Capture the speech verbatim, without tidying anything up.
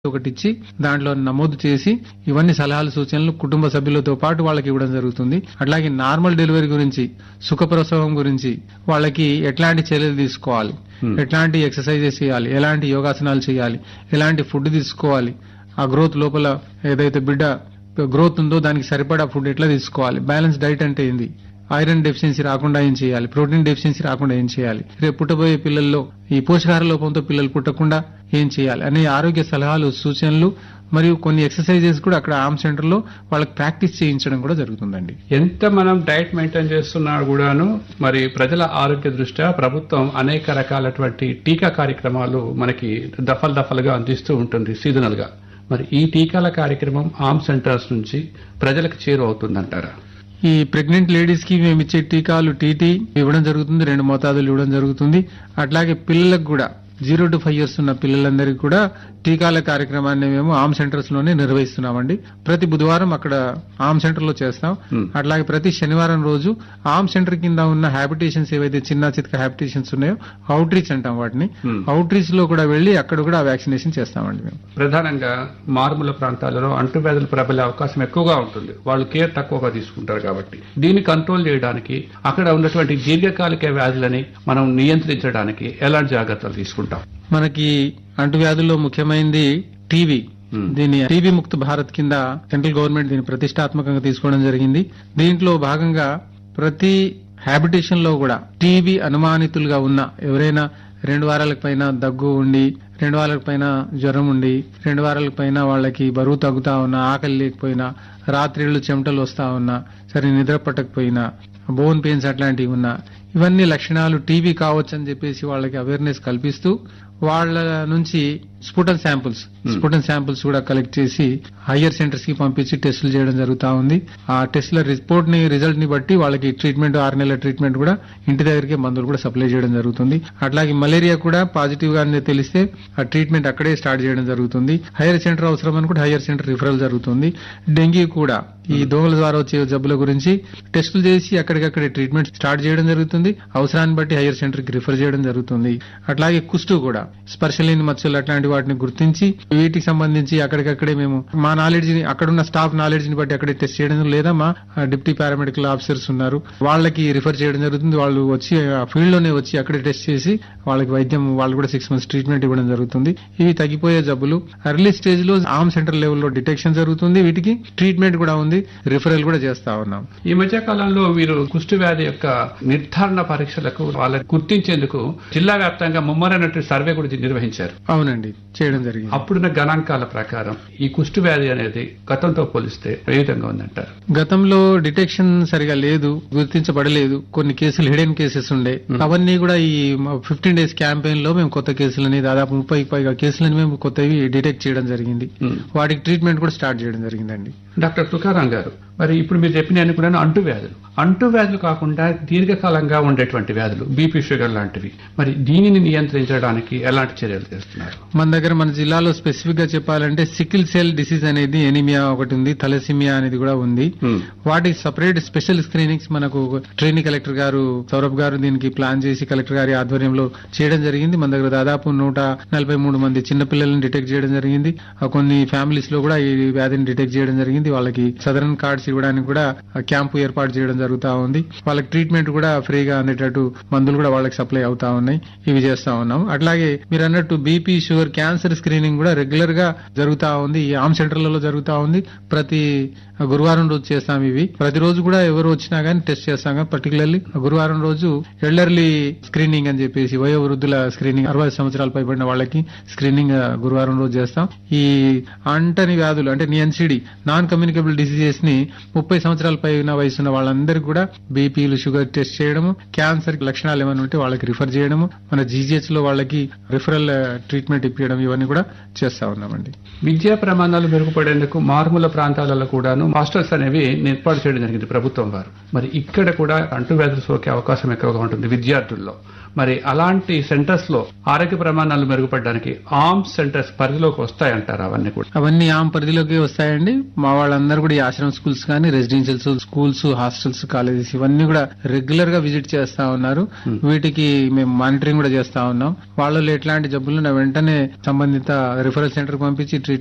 ఒకటి ఇచ్చి దాంట్లో నమోదు చేసి ఇవన్నీ సలహాలు సూచనలు కుటుంబ సభ్యులతో పాటు వాళ్ళకి ఇవ్వడం జరుగుతుంది. అట్లాగే నార్మల్ డెలివరీ గురించి, సుఖప్రసవం గురించి వాళ్ళకి ఎట్లాంటి చర్యలు తీసుకోవాలి, ఎట్లాంటి ఎక్సర్సైజెస్ చేయాలి, ఎలాంటి యోగాసనాలు చేయాలి, ఎలాంటి ఫుడ్ తీసుకోవాలి, ఆ గ్రోత్ లోపల ఏదైతే బిడ్డ గ్రోత్ ఉందో దానికి సరిపడా ఫుడ్ ఎట్లా తీసుకోవాలి, బ్యాలెన్స్ డైట్ అంటే ఏంది, ఐరన్ డెఫిషియన్సీ రాకుండా ఏం చేయాలి, ప్రోటీన్ డెఫిషియన్సీ రాకుండా ఏం చేయాలి, రేపు పుట్టబోయే పిల్లల్లో ఈ పోషకాహార లోపంతో పిల్లలు పుట్టకుండా ఏం చేయాలి అనే ఆరోగ్య సలహాలు సూచనలు మరియు కొన్ని ఎక్సర్సైజెస్ కూడా అక్కడ ఆర్మ్ సెంటర్ లో వాళ్ళకి ప్రాక్టీస్ చేయించడం కూడా జరుగుతుందండి. ఎంత మనం డైట్ మెయింటైన్ చేస్తున్నా కూడాను మరి ప్రజల ఆరోగ్య దృష్ట్యా ప్రభుత్వం అనేక రకాలటువంటి టీకా కార్యక్రమాలు మనకి దఫలు దఫలుగా అందిస్తూ ఉంటుంది సీజనల్ గా. మరి ఈ టీకాల కార్యక్రమం ఆర్మ్ సెంటర్స్ నుంచి ప్రజలకు చేరువవుతుందంటారా? ఈ ప్రెగ్నెంట్ లేడీస్ కి మేము ఇచ్చే టీకాలు టీటీ ఇవ్వడం జరుగుతుంది, రెండు మోతాదులు ఇవ్వడం జరుగుతుంది. అట్లాగే పిల్లలకు కూడా జీరో టు ఫైవ్ ఇయర్స్ ఉన్న పిల్లలందరికీ కూడా టీకాల కార్యక్రమాన్ని మేము ఆర్మ్ సెంటర్స్ లోనే నిర్వహిస్తున్నామండి. ప్రతి బుధవారం అక్కడ ఆర్మ్ సెంటర్ లో చేస్తాం. అట్లాగే ప్రతి శనివారం రోజు ఆర్మ్ సెంటర్ కింద ఉన్న హ్యాబిటేషన్స్ ఏవైతే చిన్న చిత్క హ్యాబిటేషన్స్ ఉన్నాయో అవుట్ రీచ్ అంటాం వాటిని, అవుట్ రీచ్ లో కూడా వెళ్లి అక్కడ కూడా వ్యాక్సినేషన్ చేస్తామండి. మేము ప్రధానంగా మారుమూల ప్రాంతాలలో అంటువ్యాధులు ప్రబలే అవకాశం ఎక్కువగా ఉంటుంది, వాళ్ళు కేర్ తక్కువగా తీసుకుంటారు కాబట్టి దీన్ని కంట్రోల్ చేయడానికి అక్కడ ఉన్నటువంటి దీర్ఘకాలిక వ్యాధులని మనం నియంత్రించడానికి ఎలాంటి జాగ్రత్తలు తీసుకుంటాం? మనకి అంటువ్యాధుల్లో ముఖ్యమైనది టీబీ. దీన్ని టీబీ ముక్త భారత్ కింద సెంట్రల్ గవర్నమెంట్ దీన్ని ప్రతిష్టాత్మకంగా తీసుకోవడం జరిగింది. దీంట్లో భాగంగా ప్రతి హ్యాబిటేషన్ లో కూడా టీబీ అనుమానితులుగా ఉన్న ఎవరైనా రెండు వారాల పైన దగ్గు ఉండి, రెండు వారాల పైన జ్వరం ఉండి, రెండు వారాల పైన వాళ్ళకి బరువు తగ్గుతా ఉన్నా, ఆకలి లేకపోయినా, రాత్రిళ్ళు చెమటలు వస్తా ఉన్నా, సరే నిద్ర పట్టకపోయినా, బోన్ పెయిన్స్ అట్లాంటివి ఉన్నా, ఇవన్నీ లక్షణాలు టీబీ కావచ్చు అని చెప్పేసి వాళ్ళకి అవేర్నెస్ కల్పిస్తూ వాళ్ళ నుంచి స్పుటన్ శాంపుల్స్ స్పుటన్ శాంపుల్స్ కూడా కలెక్ట్ చేసి హయ్యర్ సెంటర్స్ కి పంపించి టెస్టులు చేయడం జరుగుతా ఉంది. ఆ టెస్టుల రిపోర్ట్ ని రిజల్ట్ ని బట్టి వాళ్ళకి ట్రీట్మెంట్, ఆరు నెలల ట్రీట్మెంట్ కూడా ఇంటి దగ్గరికి మందులు కూడా సప్లై చేయడం జరుగుతుంది. అట్లాగే మలేరియా కూడా పాజిటివ్ గా తెలిస్తే ఆ ట్రీట్మెంట్ అక్కడే స్టార్ట్ చేయడం జరుగుతుంది. హయ్యర్ సెంటర్ అవసరం అనుకుంటే హయ్యర్ సెంటర్ రిఫరల్ జరుగుతుంది. డెంగీ కూడా ఈ దోమల ద్వారా వచ్చే జబ్బుల గురించి టెస్టులు చేసి అక్కడికక్కడే ట్రీట్మెంట్ స్టార్ట్ చేయడం జరుగుతుంది. అవసరాన్ని బట్టి హయ్యర్ సెంటర్ కి రిఫర్ చేయడం జరుగుతుంది. అట్లాగే కుష్టు కూడా, స్పర్శలేని మచ్చలు అట్లాంటి వాటిని గుర్తించి వీటికి సంబంధించి అక్కడికక్కడే మేము మా నాలెడ్జ్ ని, అక్కడున్న స్టాఫ్ నాలెడ్జ్ ని బట్టి అక్కడే టెస్ట్ చేయడం, లేదా మా డిప్యూటీ పారామెడికల్ ఆఫీసర్స్ ఉన్నారు వాళ్ళకి రిఫర్ చేయడం జరుగుతుంది. వాళ్ళు వచ్చి ఆ ఫీల్డ్ లోనే వచ్చి అక్కడే టెస్ట్ చేసి వాళ్ళకి వైద్యం, వాళ్ళు కూడా సిక్స్ మంత్స్ ట్రీట్మెంట్ ఇవ్వడం జరుగుతుంది. ఇవి తగ్గిపోయే జబ్బులు ఎర్లీ స్టేజ్ లో ఆర్మ్ సెంటర్ లెవెల్లో డిటెక్షన్ జరుగుతుంది. వీటికి ట్రీట్మెంట్ కూడా ఉంది, రిఫరల్ కూడా చేస్తా ఉన్నాం. ఈ మధ్య కాలంలో మీరు కుష్టు వ్యాధి యొక్క నిర్ధారణ పరీక్షలకు వాళ్ళని గుర్తించేందుకు జిల్లా వ్యాప్తంగా ముమ్మరైనటువంటి సర్వే కూడా నిర్వహించారు. అవునండి, చేయడం జరిగింది. అప్పుడున్న గణాంకాల ప్రకారం ఈ కుష్టు వ్యాధి అనేది గతంతో పోలిస్తే ఏ విధంగా ఉందంటారు? గతంలో డిటెక్షన్ సరిగా లేదు, గుర్తించబడలేదు. కొన్ని కేసులు హిడెన్ కేసెస్ ఉండే, అవన్నీ కూడా ఈ ఫిఫ్టీన్ డేస్ క్యాంపెయిన్ లో మేము కొత్త కేసులని, దాదాపు ముప్పై పైగా కేసులని మేము కొత్తవి డిటెక్ట్ చేయడం జరిగింది. వాటికి ట్రీట్మెంట్ కూడా స్టార్ట్ చేయడం జరిగిందండి. డాక్టర్ తుకారాం గారు, మరి ఇప్పుడు మీరు చెప్పిన కూడా అంటువ్యాధులు అంటువ్యాధులు కాకుండా దీర్ఘకాలంగా ఉండేటువంటి వ్యాధులు, బీపీ, షుగర్ లాంటివి, మరి దీనిని నియంత్రించడానికి ఎలాంటి చర్యలు చేస్తున్నారు? మన దగ్గర మన జిల్లాలో స్పెసిఫిక్ గా చెప్పాలంటే సికిల్ సెల్ డిసీజ్ అనేది, ఎనీమియా ఒకటి ఉంది, థాలసీమియా అనేది కూడా ఉంది. వాటి సపరేట్ స్పెషల్ స్క్రీనింగ్స్ మనకు ట్రైనింగ్ కలెక్టర్ గారు సౌరభ్ గారు దీనికి ప్లాన్ చేసి కలెక్టర్ గారి ఆధ్వర్యంలో చేయడం జరిగింది. మన దగ్గర దాదాపు నూట నలభై మూడు మంది చిన్నపిల్లలను డిటెక్ట్ చేయడం జరిగింది. కొన్ని ఫ్యామిలీస్ లో కూడా ఈ వ్యాధిని డిటెక్ట్ చేయడం జరిగింది. వాళ్ళకి సదరన్ కార్డ్స్ ఇవ్వడానికి కూడా క్యాంపు ఏర్పాటు చేయడం జరుగుతా ఉంది. వాళ్ళకి ట్రీట్మెంట్ కూడా ఫ్రీగా అందేటట్టు మందులు కూడా వాళ్ళకి సప్లై అవుతా ఉన్నాయి. ఇవి చేస్తా ఉన్నాం. అట్లాగే మీరు అన్నట్టు బీపీ, షుగర్, క్యాన్సర్ స్క్రీనింగ్ కూడా రెగ్యులర్ గా జరుగుతా ఉంది. ఈ ఆర్మ్ సెంటర్లలో జరుగుతా ఉంది. ప్రతి గురువారం రోజు చేస్తాం. ఇవి ప్రతిరోజు కూడా ఎవరు వచ్చినా గానీ టెస్ట్ చేస్తాం. పర్టికులర్లీ గురువారం రోజు ఎల్డర్లీ స్క్రీనింగ్ అని చెప్పేసి వయోవృద్ధుల స్క్రీనింగ్, అరవై సంవత్సరాలు పైబడిన వాళ్ళకి స్క్రీనింగ్ గురువారం రోజు చేస్తాం. ఈ అంటని వ్యాధులు అంటే ఎన్సిడి, నాన్ కమ్యూనికబుల్ డిసీజెస్ ని ముప్పై సంవత్సరాల పైన వయసున్న వాళ్ళందరికీ కూడా బీపీలు, షుగర్ టెస్ట్ చేయడము, క్యాన్సర్ లక్షణాలు ఏమైనా ఉంటే వాళ్ళకి రిఫర్ చేయడము, మన జీజీహెచ్ లో వాళ్ళకి రిఫరల్ ట్రీట్మెంట్ ఇప్పించడం, ఇవన్నీ కూడా చేస్తా ఉన్నామండి. విద్యా ప్రమాణాలు మెరుగుపడేందుకు మారుమూల ప్రాంతాలలో కూడాను హాస్టల్స్ అనేవి ఏర్పాటు చేయడం జరిగింది ప్రభుత్వం వారు. మరి ఇక్కడ కూడా అంటువ్యాధులు సోకే అవకాశం ఎక్కువగా ఉంటుంది విద్యార్థుల్లో. మరి అలాంటి సెంటర్స్ లో ఆరోగ్య ప్రమాణాలు మెరుగుపడడానికి ఆర్మ్స్ సెంటర్స్ పరిధిలోకి వస్తాయంటారు అవన్నీ కూడా? అవన్నీ ఆమె పరిధిలోకి వస్తాయండి. మా వాళ్ళందరూ కూడా ఈ ఆశ్రమ స్కూల్స్ కానీ రెసిడెన్షియల్ స్కూల్స్, హాస్టల్స్, కాలేజెస్ ఇవన్నీ కూడా రెగ్యులర్ గా విజిట్ చేస్తా ఉన్నారు. వీటికి మేము మానిటరింగ్ కూడా చేస్తా ఉన్నాం. వాళ్ళలో ఎట్లాంటి జబ్బులు వెంటనే సంబంధిత రిఫరల్ సెంటర్ పంపించి ట్రీట్మెంట్